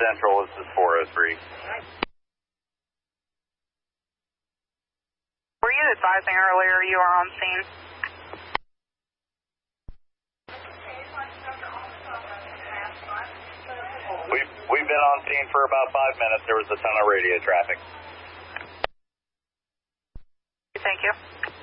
Central, this is 403. Were you advising earlier you are on scene? We've been on scene for about 5 minutes. There was a ton of radio traffic. Thank you.